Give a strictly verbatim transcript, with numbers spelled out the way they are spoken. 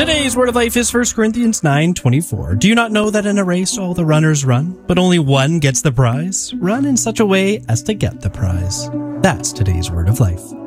Today's Word of Life is First Corinthians nine twenty-four. Do you not know that in a race all the runners run, but only one gets the prize? Run in such a way as to get the prize. That's today's Word of Life.